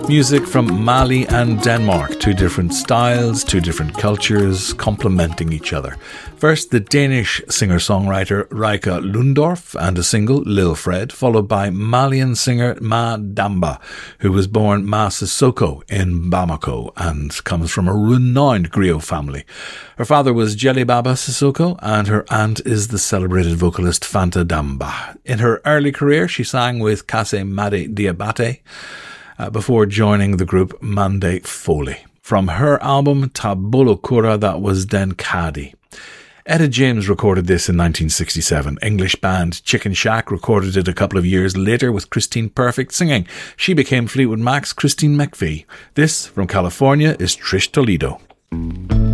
Music from Mali and Denmark, two different styles, two different cultures, complementing each other. First, the Danish singer-songwriter Rika Lundorf and a single, Lil Fred, followed by Malian singer Ma Damba, who was born Ma Sissoko in Bamako and comes from a renowned griot family. Her father was Jelly Baba Sissoko and her aunt is the celebrated vocalist Fanta Damba. In her early career, she sang with Kase Made Diabate, before joining the group Mande Foley. From her album Tabolo Kura, that was Den Kadi. Etta James recorded this in 1967. English band Chicken Shack recorded it a couple of years later with Christine Perfect singing. She became Fleetwood Mac's Christine McVie. This, from California, is Trish Toledo.